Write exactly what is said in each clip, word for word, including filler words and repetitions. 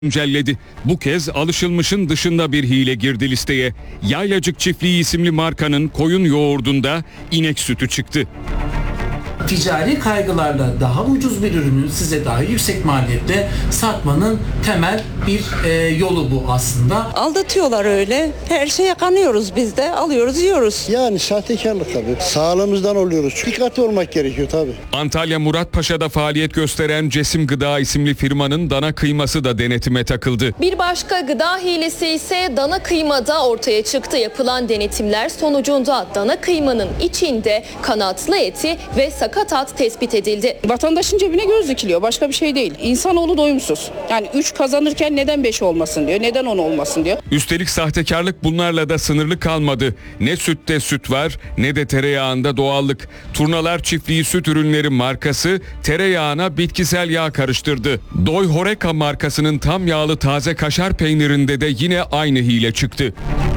güncelledi. Bu kez alışılmışın dışında bir hile girdi listeye. Yaylacık Çiftliği isimli markanın koyun yoğurdunda inek sütü çıktı. Ticari kaygılarla daha ucuz bir ürünü size daha yüksek maliyette satmanın temel bir e, yolu bu aslında. Aldatıyorlar öyle. Her şeye kanıyoruz biz de. Alıyoruz, yiyoruz. Yani sahtekarlık tabii. Sağlığımızdan oluyoruz. Dikkatli olmak gerekiyor tabii. Antalya Muratpaşa'da faaliyet gösteren Cesim Gıda isimli firmanın dana kıyması da denetime takıldı. Bir başka gıda hilesi ise dana kıymada ortaya çıktı. Yapılan denetimler sonucunda dana kıymanın içinde kanatlı eti ve sakatat tespit edildi. Vatandaşın cebine göz dikiliyor. Başka bir şey değil. İnsanoğlu doyumsuz. Yani üç kazanırken neden beş olmasın diyor. Neden on olmasın diyor. Üstelik sahtekarlık bunlarla da sınırlı kalmadı. Ne sütte süt var ne de tereyağında doğallık. Turnalar Çiftliği Süt Ürünleri markası tereyağına bitkisel yağ karıştırdı. Doy Horeca markasının tam yağlı taze kaşar peynirinde de yine aynı hile çıktı.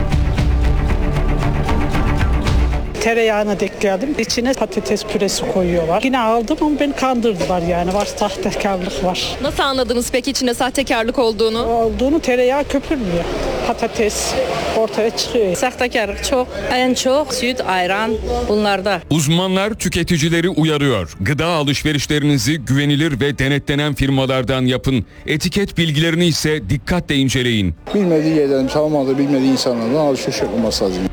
Tereyağına dekledim. İçine patates püresi koyuyorlar. Yine aldım ama beni kandırdılar yani. Var sahtekarlık var. Nasıl anladınız peki içinde sahtekarlık olduğunu? Olduğunu tereyağı köpürmüyor. Patates ortaya çıkıyor. Sahtekarlık çok. En çok süt, ayran bunlarda. Uzmanlar tüketicileri uyarıyor. Gıda alışverişlerinizi güvenilir ve denetlenen firmalardan yapın. Etiket bilgilerini ise dikkatle inceleyin. Bilmediği yerden, tanımadığı bilmediği insanlardan alışveriş yapılması lazım.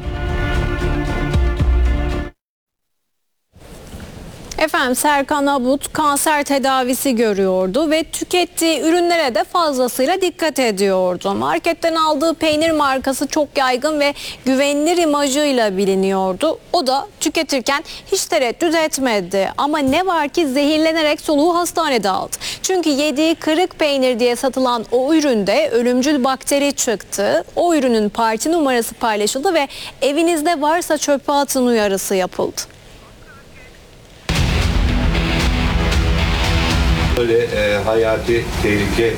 Efendim Serkan Abut kanser tedavisi görüyordu ve tükettiği ürünlere de fazlasıyla dikkat ediyordu. Marketten aldığı peynir markası çok yaygın ve güvenilir imajıyla biliniyordu. O da tüketirken hiç tereddüt etmedi. Ama ne var ki zehirlenerek soluğu hastanede aldı. Çünkü yediği kırık peynir diye satılan o üründe ölümcül bakteri çıktı. O ürünün parti numarası paylaşıldı ve evinizde varsa çöpe atın uyarısı yapıldı. Böyle e, hayati tehlike.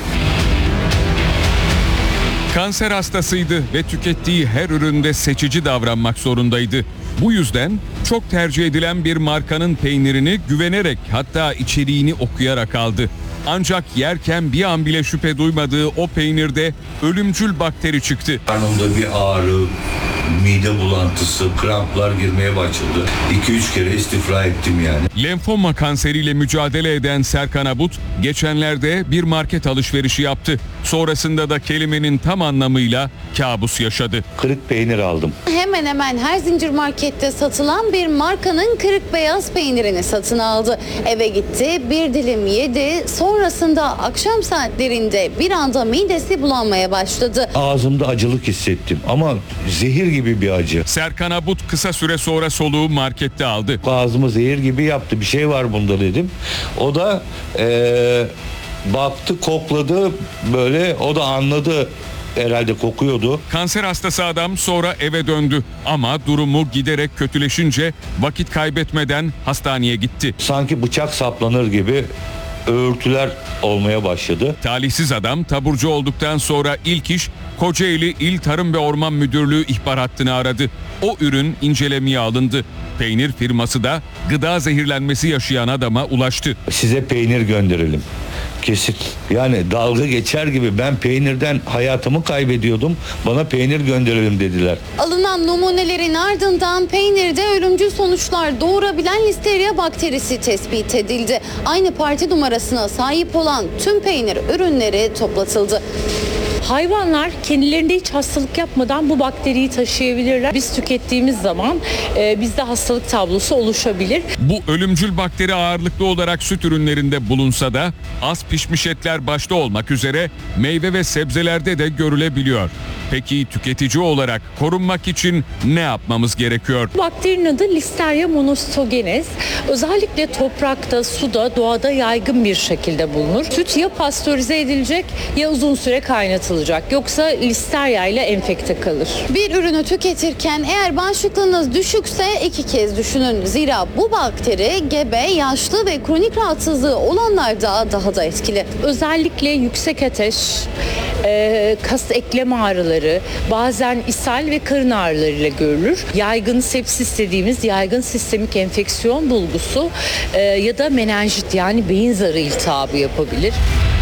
Kanser hastasıydı ve tükettiği her üründe seçici davranmak zorundaydı. Bu yüzden çok tercih edilen bir markanın peynirini güvenerek hatta içeriğini okuyarak aldı. Ancak yerken bir an bile şüphe duymadığı o peynirde ölümcül bakteri çıktı. Karnımda bir ağrı, mide bulantısı, kramplar girmeye başladı. iki üç kere istifra ettim yani. Lenfoma kanseriyle mücadele eden Serkan Abut geçenlerde bir market alışverişi yaptı. Sonrasında da kelimenin tam anlamıyla kabus yaşadı. Kırık peynir aldım. Hemen hemen her zincir markette satılan bir markanın kırık beyaz peynirini satın aldı. Eve gitti, bir dilim yedi. Sonrasında akşam saatlerinde bir anda midesi bulanmaya başladı. Ağzımda acılık hissettim ama zehir gibi bir acı. Serkan Abut kısa süre sonra soluğu markette aldı. Ağzımı zehir gibi yaptı. Bir şey var bunda dedim. O da ee, baktı, kokladı böyle. O da anladı. Herhalde kokuyordu. Kanser hastası adam sonra eve döndü ama durumu giderek kötüleşince vakit kaybetmeden hastaneye gitti. Sanki bıçak saplanır gibi örtüler olmaya başladı. Talihsiz adam taburcu olduktan sonra ilk iş Kocaeli İl Tarım ve Orman Müdürlüğü ihbar hattını aradı. O ürün incelemeye alındı. Peynir firması da gıda zehirlenmesi yaşayan adama ulaştı. Size peynir gönderelim. Kesin. Yani dalga geçer gibi ben peynirden hayatımı kaybediyordum. Bana peynir gönderelim dediler. Alınan numunelerin ardından peynirde ölümcül sonuçlar doğurabilen listeria bakterisi tespit edildi. Aynı parti numarasına sahip olan tüm peynir ürünleri toplatıldı. Hayvanlar kendilerinde hiç hastalık yapmadan bu bakteriyi taşıyabilirler. Biz tükettiğimiz zaman e, bizde hastalık tablosu oluşabilir. Bu ölümcül bakteri ağırlıklı olarak süt ürünlerinde bulunsa da az pişmiş etler başta olmak üzere meyve ve sebzelerde de görülebiliyor. Peki tüketici olarak korunmak için ne yapmamız gerekiyor? Bakterinin adı Listeria monocytogenes. Özellikle toprakta, suda, doğada yaygın bir şekilde bulunur. Süt ya pastörize edilecek ya uzun süre kaynatılacak. Yoksa listeria ile enfekte kalır. Bir ürünü tüketirken eğer bağışıklığınız düşükse iki kez düşünün. Zira bu bakteri gebe, yaşlı ve kronik rahatsızlığı olanlarda daha da etkili. Özellikle yüksek ateş, e, kas eklem ağrıları, bazen ishal ve karın ağrılarıyla görülür. Yaygın sepsis dediğimiz yaygın sistemik enfeksiyon bulgusu e, ya da menenjit yani beyin zarı iltihabı yapabilir.